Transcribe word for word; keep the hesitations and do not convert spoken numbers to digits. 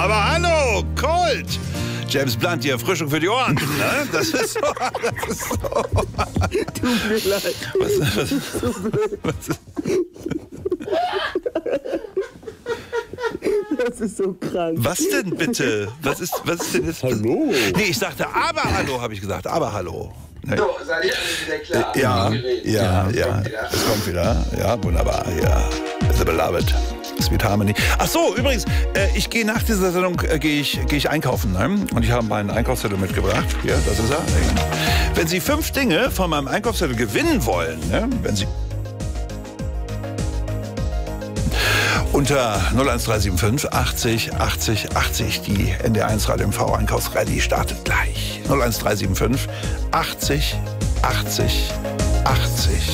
Aber hallo, Colt! James Blunt, die Erfrischung für die Ohren. Ne? Das ist so. Das ist so. Tut mir leid. Was, was, So blöd. was ist? Das ist so krank. Was denn bitte? Was ist, was ist denn jetzt? Hallo? Nee, ich sagte aber hallo, habe ich gesagt. Aber hallo. Ne? So, seid ihr alle wieder klar? Ja, Gerät. ja, ja. Kommt wieder. Es kommt wieder. Ja, wunderbar. Ja. The Beloved. Sweet Harmony. Ach so, übrigens, äh, ich gehe nach dieser Sendung äh, gehe ich, geh ich einkaufen. Ne? Und ich habe meinen Einkaufszettel mitgebracht. Hier, das ist er. Wenn Sie fünf Dinge von meinem Einkaufszettel gewinnen wollen, ne? Wenn Sie unter null eins drei sieben fünf achtzig achtzig achtzig, die N D R eins Radio M V Einkaufsrallye startet gleich. null eins drei sieben fünf achtzig achtzig achtzig.